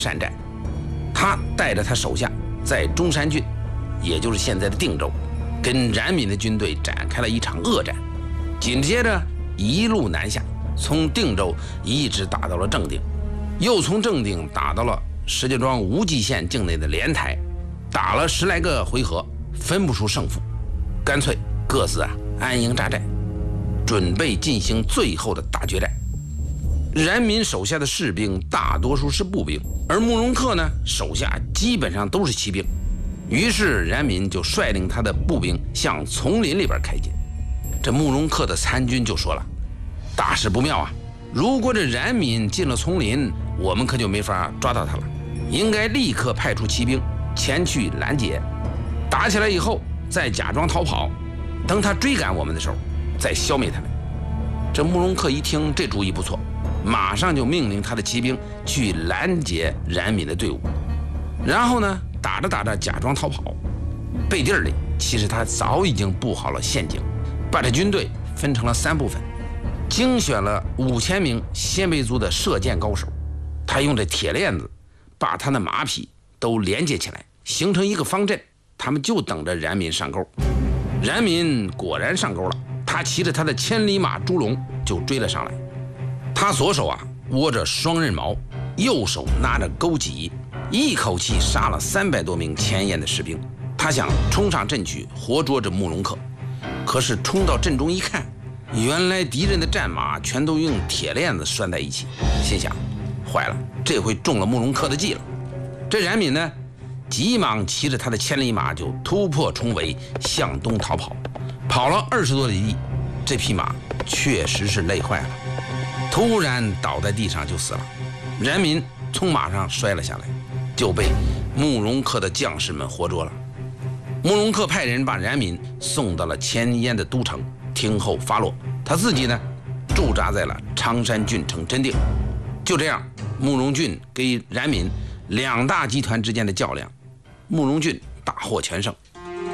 善战。他带着他手下在中山郡，也就是现在的定州，跟冉闵的军队展开了一场恶战。紧接着一路南下，从定州一直打到了正定，又从正定打到了石家庄无极县境内的莲台，打了10来个回合，分不出胜负，干脆各自安营扎寨，准备进行最后的大决战。冉闵手下的士兵大多数是步兵，而慕容恪呢，手下基本上都是骑兵。于是冉闵就率领他的步兵向丛林里边开进。这慕容恪的参军就说了：“大事不妙啊！如果这冉闵进了丛林，我们可就没法抓到他了。应该立刻派出骑兵前去拦截，打起来以后再假装逃跑，等他追赶我们的时候再消灭他们。”这慕容恪一听这主意不错，马上就命令他的骑兵去拦截冉闵的队伍，然后呢，打着打着假装逃跑，背地里其实他早已经布好了陷阱，把这军队分成了3部分，精选了5000名鲜卑族的射箭高手，他用这铁链子把他的马匹都连接起来，形成一个方阵，他们就等着冉闵上钩。冉闵果然上钩了，他骑着他的千里马朱龙就追了上来。他左手握着双刃矛，右手拿着钩戟，一口气杀了300多名前沿的士兵。他想冲上阵去活捉着慕容恪，可是冲到阵中一看，原来敌人的战马全都用铁链子拴在一起，心想坏了，这回中了慕容恪的计了。这冉闵呢，急忙骑着他的千里马就突破重围，向东逃跑。跑了20多里地，这匹马确实是累坏了，突然倒在地上就死了。冉闵从马上摔了下来，就被慕容恪的将士们活捉了。慕容恪派人把冉闵送到了前燕的都城听候发落，他自己呢驻扎在了常山郡城真定。就这样，慕容俊跟冉闵2大集团之间的较量，慕容俊大获全胜。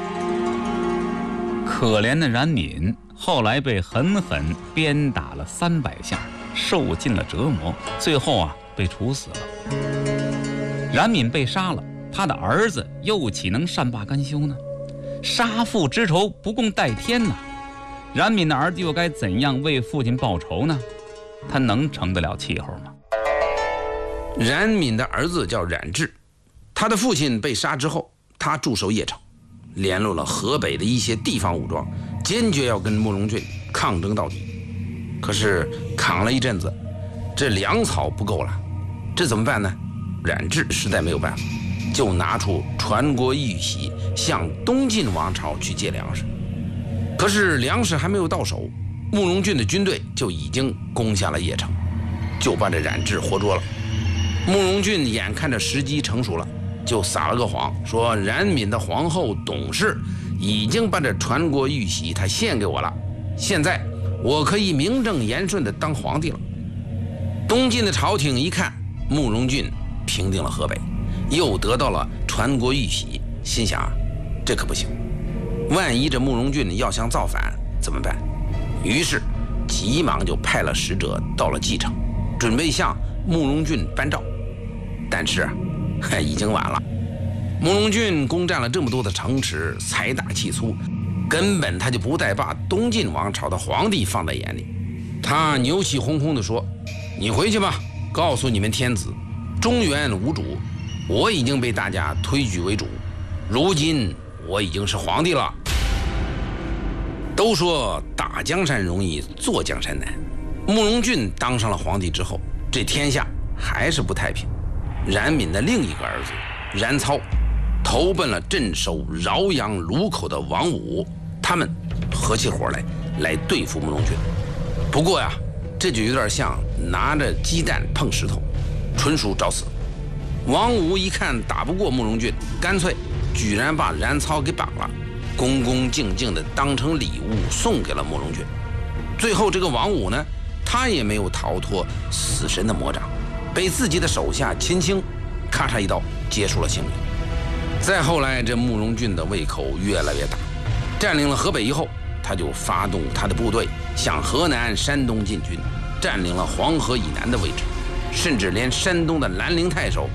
可怜的冉闵后来被狠狠鞭打了300下，受尽了折磨，最后被处死了。冉闵被杀了，他的儿子又岂能善罢甘休呢？杀父之仇不共戴天呐！冉闵的儿子又该怎样为父亲报仇呢？他能成得了气候吗？ 冉闵的儿子叫冉智，他的父亲被杀之后，他驻守邺城，联络了河北的一些地方武装，坚决要跟慕容俊抗争到底。可是扛了一阵子，这粮草不够了，这怎么办呢？冉智实在没有办法，就拿出传国玉玺向东晋王朝去借粮食。可是粮食还没有到手，慕容俊的军队就已经攻下了邺城，就把这冉智活捉了。慕容俊眼看着时机成熟了，就撒了个谎，说冉闵的皇后董氏已经把这传国玉玺他献给我了，现在我可以名正言顺的当皇帝了。东晋的朝廷一看慕容俊平定了河北，又得到了传国玉玺，心想这可不行，万一这慕容俊要想造反怎么办？于是急忙就派了使者到了蓟城，准备向慕容俊颁诏。但是已经晚了，慕容俊攻占了这么多的城池，财大气粗，根本他就不再把东晋王朝的皇帝放在眼里。他牛气哄哄地说：“你回去吧，告诉你们天子，中原无主，我已经被大家推举为主，如今我已经是皇帝了。”都说打江山容易，坐江山难。慕容俊当上了皇帝之后，这天下还是不太平。冉闵的另一个儿子冉操投奔了镇守饶阳卢口的王武，他们合起伙来对付慕容俊。不过这就有点像拿着鸡蛋碰石头，纯属找死。王武一看打不过慕容俊，干脆居然把冉操给绑了，恭恭敬敬地当成礼物送给了慕容俊。最后这个王武呢，他也没有逃脱死神的魔掌，被自己的手下秦青咔嚓一刀结束了性命。再后来这慕容俊的胃口越来越大，占领了河北以后，他就发动他的部队向河南山东进军，占领了黄河以南的位置，甚至连山东的兰陵太守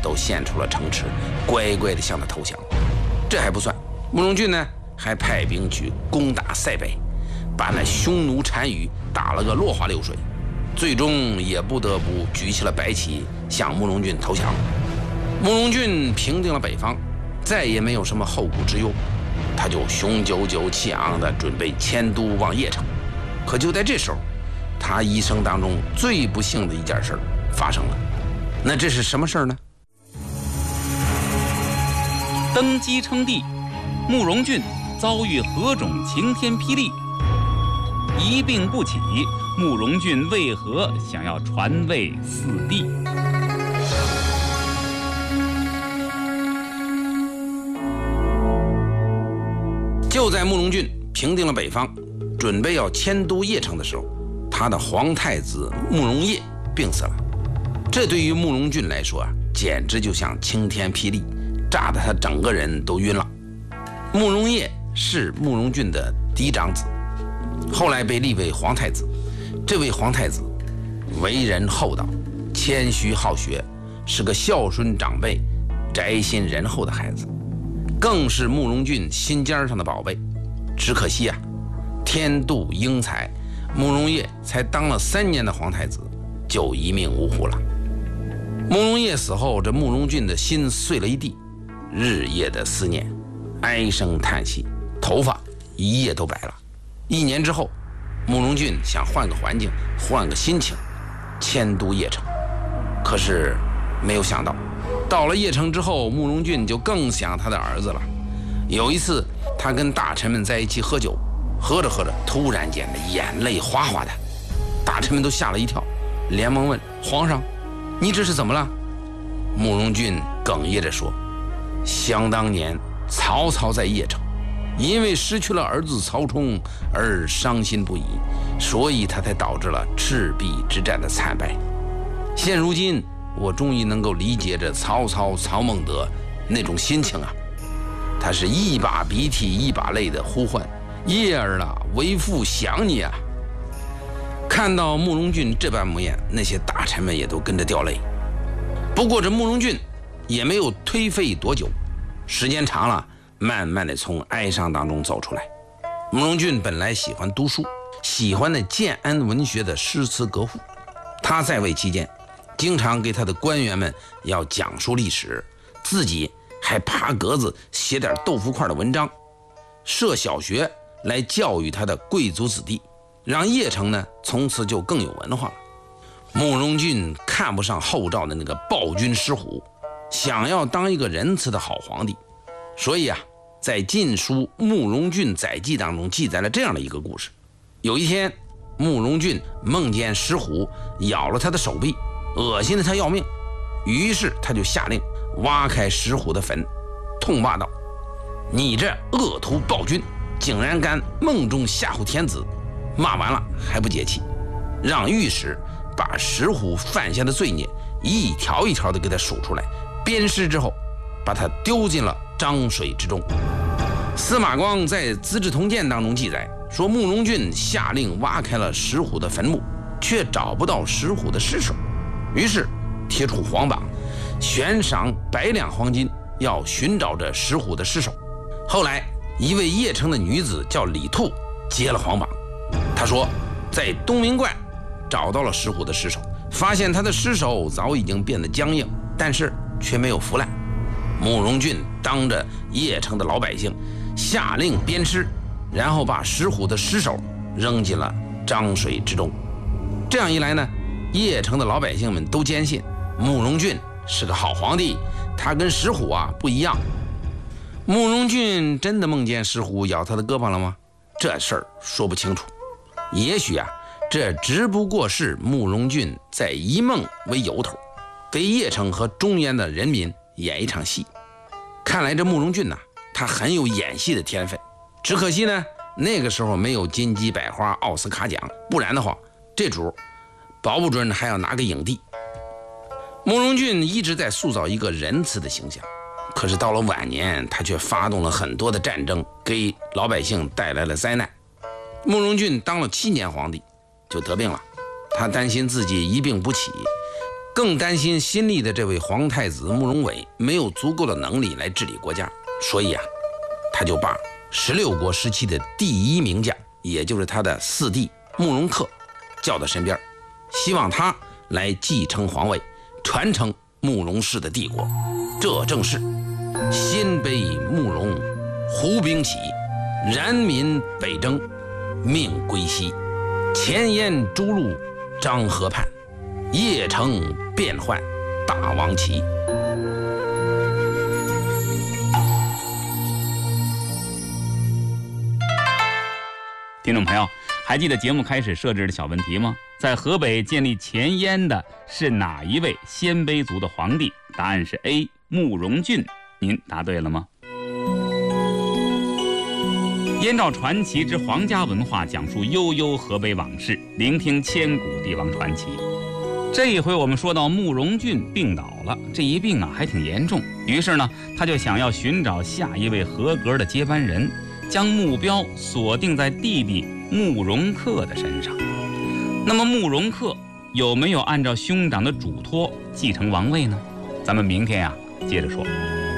都献出了城池，乖乖地向他投降。这还不算，慕容俊呢还派兵去攻打塞北，把那匈奴单于打了个落花流水，最终也不得不举起了白旗向慕容俊投降。慕容俊平定了北方，再也没有什么后顾之忧，他就雄赳赳气昂地准备迁都往邺城。可就在这时候，他一生当中最不幸的一件事发生了。那这是什么事呢？ 登基称帝，慕容俊遭遇何种晴天霹雳？一病不起，慕容俊为何想要传位嗣帝？ 就在慕容俊平定了北方，准备要迁都邺城的时候，他的皇太子慕容业病死了。这对于慕容俊来说简直就像晴天霹雳，炸得他整个人都晕了。慕容业是慕容俊的嫡长子，后来被立为皇太子。这位皇太子为人厚道，谦虚好学，是个孝顺长辈、宅心仁厚的孩子，更是慕容俊心尖上的宝贝。只可惜天妒英才，慕容业才当了3年的皇太子，就一命呜呼了。慕容业死后，这慕容俊的心碎了一地，日夜的思念，唉声叹气，头发一夜都白了。1年之后，慕容俊想换个环境，换个心情，迁都邺城。可是没有想到，到了邺城之后，慕容俊就更想他的儿子了。有一次，他跟大臣们在一起喝酒，喝着喝着，突然间的眼泪哗哗的，大臣们都吓了一跳，连忙问皇上：“你这是怎么了？”慕容俊哽咽着说：“想当年曹操在邺城，因为失去了儿子曹冲而伤心不已，所以他才导致了赤壁之战的惨败。现如今，我终于能够理解着曹操曹孟德那种心情啊！他是一把鼻涕一把泪的呼唤：叶儿啊，为父想你啊！”看到慕容俊这般模样，那些大臣们也都跟着掉泪。不过这慕容俊也没有颓废多久，时间长了，慢慢的从哀伤当中走出来。慕容俊本来喜欢读书，喜欢那建安文学的诗词歌赋。他在位期间，经常给他的官员们要讲述历史，自己还爬格子写点豆腐块的文章，设小学来教育他的贵族子弟，让邺城呢从此就更有文化了。慕容俊看不上后赵的那个暴君石虎，想要当一个仁慈的好皇帝，所以在《晋书·慕容俊载记》当中记载了这样的一个故事。有一天，慕容俊梦见石虎咬了他的手臂，恶心得他要命，于是他就下令挖开石虎的坟，痛骂道：“你这恶徒暴君，竟然敢梦中吓唬天子！”骂完了还不解气，让御史把石虎犯下的罪孽一条一条的给他数出来，鞭尸之后把他丢进了漳水之中。司马光在《资治通鉴》当中记载说，慕容俊下令挖开了石虎的坟墓，却找不到石虎的尸首，于是贴出皇榜，悬赏100两黄金，要寻找着石虎的尸首。后来一位邺城的女子叫李兔接了皇榜，她说在东明观找到了石虎的尸首，发现他的尸首早已经变得僵硬，但是却没有腐烂。慕容俊当着邺城的老百姓下令鞭尸，然后把石虎的尸首扔进了漳水之中。这样一来呢，邺城的老百姓们都坚信慕容俊是个好皇帝，他跟石虎不一样。慕容俊真的梦见石虎咬他的胳膊了吗？这事儿说不清楚，也许这只不过是慕容俊在以梦为由头，给邺城和中原的人民演一场戏。看来这慕容俊他很有演戏的天分，只可惜呢，那个时候没有金鸡百花奥斯卡奖，不然的话，这主保不准还要拿个影帝。慕容俊一直在塑造一个仁慈的形象，可是到了晚年，他却发动了很多的战争，给老百姓带来了灾难。慕容俊当了7年皇帝就得病了，他担心自己一病不起， 更担心新立的这位皇太子慕容伟没有足够的能力来治理国家，所以他就把16国时期的第一名将，也就是他的四弟慕容恪叫到身边，希望他来继承皇位，传承慕容氏的帝国。这正是鲜卑慕容胡兵起，然民北征命归西，前燕诸路张河畔，邺城变幻大王旗。 听众朋友，还记得节目开始设置的小问题吗？在河北建立前燕的是哪一位鲜卑族的皇帝？答案是 A. 慕容俊。您答对了吗？燕赵传奇之皇家文化，讲述悠悠河北往事，聆听千古帝王传奇。这一回我们说到慕容俊病倒了，这一病还挺严重，于是呢，他就想要寻找下一位合格的接班人，将目标锁定在弟弟慕容恪的身上。那么慕容恪有没有按照兄长的嘱托继承王位呢？咱们明天接着说。